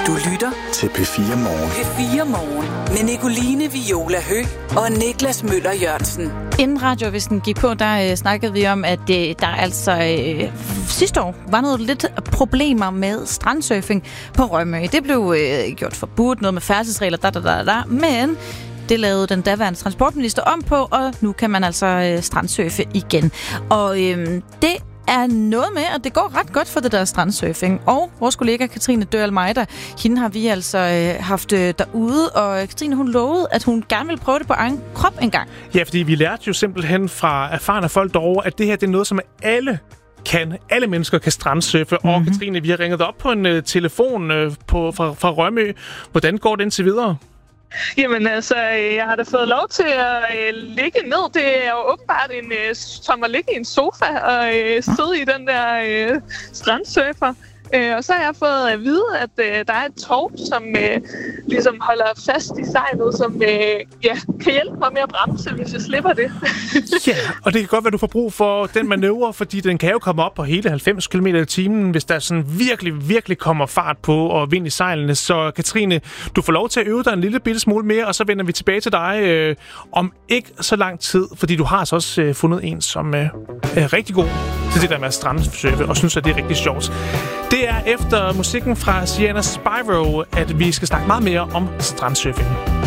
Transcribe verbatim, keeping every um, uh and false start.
Du lytter til P fire Morgen. P fire Morgen med Nicoline Viola Høgh og Niklas Møller Jørgensen. Inden radiovisen gik på, der øh, snakkede vi om, at øh, der altså øh, sidste år var noget lidt problemer med strandsurfing på Rømø. Det blev øh, gjort forbudt, noget med færdselsregler, da, da, da, da, men det lavede den daværende transportminister om på, og nu kan man altså øh, strandsurfe igen. Og øh, det er noget med, at det går ret godt for det der strandsurfing. Og vores kollega Katrine Dørl-Mejder, hende har vi altså øh, haft øh, derude, og Katrine, hun lovede, at hun gerne ville prøve det på egen krop engang. Ja, fordi vi lærte jo simpelthen fra erfarne folk derovre, at det her det er noget, som alle kan. Alle mennesker kan strandsurfe. Mm-hmm. Og Katrine, vi har ringet op på en uh, telefon uh, på, fra, fra Rømø. Hvordan går det indtil videre? Jamen altså, jeg har da fået lov til at øh, ligge ned. Det er jo åbenbart en, øh, som at ligge i en sofa og øh, sidde i den der øh, strandsurfer. Øh, og så har jeg fået at vide, at øh, der er et tov, som øh, ligesom holder fast i sejlet, som øh, ja, kan hjælpe mig med at bremse, hvis jeg slipper det. Ja, og det kan godt være, du får brug for den manøvre, fordi den kan jo komme op på hele halvfems kilometer i timen, hvis der sådan virkelig, virkelig kommer fart på og vind i sejlene. Så Katrine, du får lov til at øve dig en lille bitte smule mere, og så vender vi tilbage til dig øh, om ikke så lang tid, fordi du har så også øh, fundet en, som øh, er rigtig god til det der med at strandsurfe, og synes, at det er rigtig sjovt. Det er efter musikken fra Sienna Spyro, at vi skal snakke meget mere om strandsurfing.